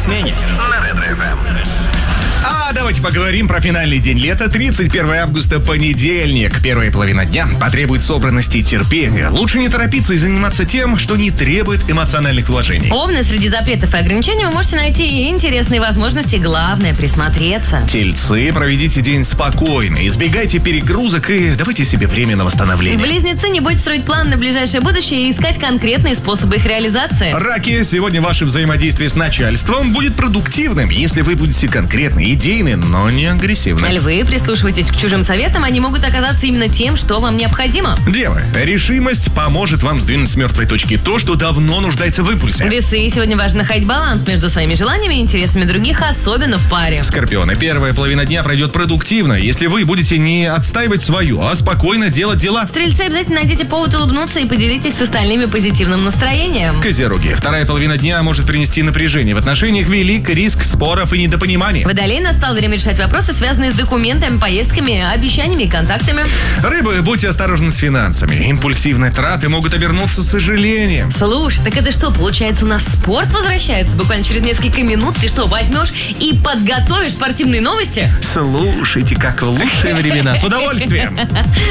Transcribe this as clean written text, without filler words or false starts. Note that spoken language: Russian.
смене» на Ретро-ФМ. А давайте поговорим про финальный день лета, 31 августа, понедельник. Первая половина дня потребует собранности и терпения. Лучше не торопиться и заниматься тем, что не требует эмоциональных вложений. Овны, среди запретов и ограничений вы можете найти интересные возможности. Главное — присмотреться. Тельцы, проведите день спокойно, избегайте перегрузок и давайте себе время на восстановление. Близнецы, не бойтесь строить план на ближайшее будущее и искать конкретные способы их реализации. Раки, сегодня ваше взаимодействие с начальством будет продуктивным, если вы будете конкретны, идейны, но не агрессивны. Львы, прислушивайтесь к чужим советам, они могут оказаться именно тем, что вам необходимо. Девы, решимость поможет вам сдвинуть с мертвой точки то, что давно нуждается в импульсе. Весы, сегодня важно находить баланс между своими желаниями и интересами других, особенно в паре. Скорпионы, первая половина дня пройдет продуктивно, если вы будете не отстаивать свою, а спокойно делать дела. Стрельцы, обязательно найдите повод улыбнуться и поделитесь с остальными позитивным настроением. Козероги, вторая половина дня может принести напряжение в отношениях, велик риск споров и недопонимания. Водолей, настало время решать вопросы, связанные с документами, поездками, обещаниями и контактами. Рыбы, будьте осторожны с финансами. Импульсивные траты могут обернуться сожалением. Слушай, так это что, получается, у нас спорт возвращается? Буквально через несколько минут ты что, возьмешь и подготовишь спортивные новости? Слушайте, как в лучшие времена. С удовольствием.